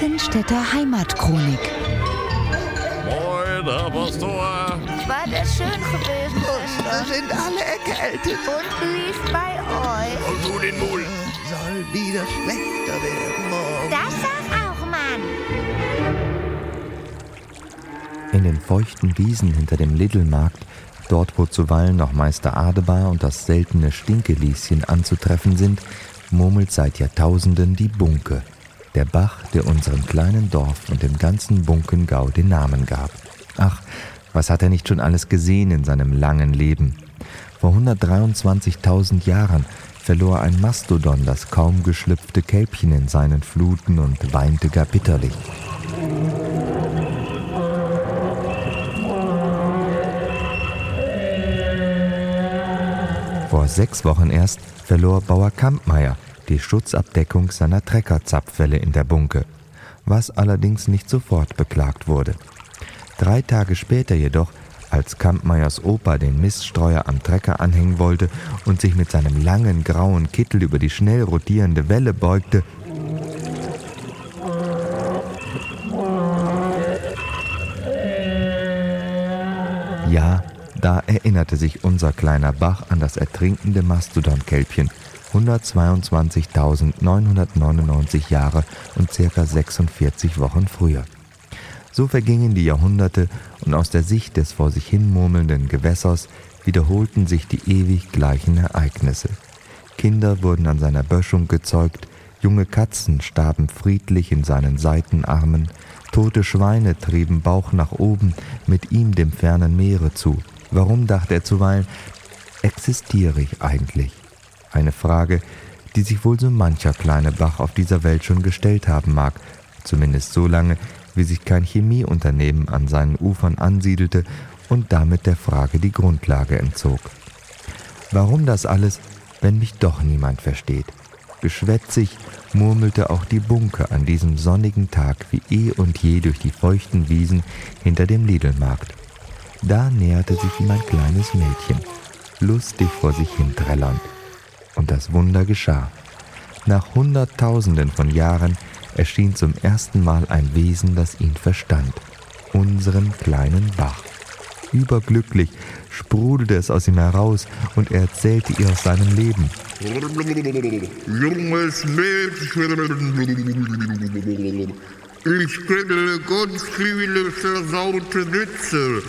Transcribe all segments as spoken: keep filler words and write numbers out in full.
Brückenstädter Heimatchronik. Moin, Herr Pastor. War das schön gewesen, Wir sind alle erkältet. und wie ist bei euch? Und du den Mul. Soll wieder schlechter werden morgen. Das sag auch, Mann. In den feuchten Wiesen hinter dem Lidl-Markt, dort wo zuweilen noch Meister Adebar und das seltene Stinkelieschen anzutreffen sind, murmelt seit Jahrtausenden die Bunke, der Bach, der unserem kleinen Dorf und dem ganzen Bunkengau den Namen gab. Ach, was hat er nicht schon alles gesehen in seinem langen Leben? Vor hundertdreiundzwanzigtausend Jahren verlor ein Mastodon das kaum geschlüpfte Kälbchen in seinen Fluten und weinte gar bitterlich. Vor sechs Wochen erst verlor Bauer Kampmeier die Schutzabdeckung seiner Treckerzapfwelle in der Bunke, was allerdings nicht sofort beklagt wurde. Drei Tage später jedoch, als Kampmeiers Opa den Miststreuer am Trecker anhängen wollte und sich mit seinem langen grauen Kittel über die schnell rotierende Welle beugte, ja, da erinnerte sich unser kleiner Bach an das ertrinkende Mastodon-Kälbchen, hundertzweiundzwanzigtausendneunhundertneunundneunzig Jahre und circa sechsundvierzig Wochen früher. So vergingen die Jahrhunderte und aus der Sicht des vor sich hin murmelnden Gewässers wiederholten sich die ewig gleichen Ereignisse. Kinder wurden an seiner Böschung gezeugt, junge Katzen starben friedlich in seinen Seitenarmen, tote Schweine trieben Bauch nach oben mit ihm dem fernen Meere zu. Warum, dachte er zuweilen, existiere ich eigentlich? Eine Frage, die sich wohl so mancher kleine Bach auf dieser Welt schon gestellt haben mag, zumindest so lange, wie sich kein Chemieunternehmen an seinen Ufern ansiedelte und damit der Frage die Grundlage entzog. Warum das alles, wenn mich doch niemand versteht? Geschwätzig murmelte auch die Bunke an diesem sonnigen Tag wie eh und je durch die feuchten Wiesen hinter dem Lidl-Markt. Da näherte sich ihm ein kleines Mädchen, lustig vor sich hin trällernd. Und das Wunder geschah. Nach Hunderttausenden von Jahren erschien zum ersten Mal ein Wesen, das ihn verstand. Unseren kleinen Bach. Überglücklich sprudelte es aus ihm heraus und er erzählte ihr aus seinem Leben. Junges Mädchen, ich kenne ganz viele versaute Nütze.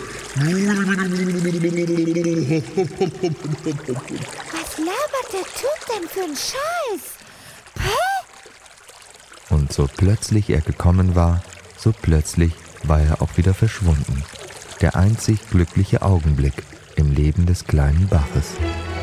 Was labert der Typ denn für einen Scheiß? Hä? Und so plötzlich er gekommen war, so plötzlich war er auch wieder verschwunden. Der einzig glückliche Augenblick im Leben des kleinen Baches.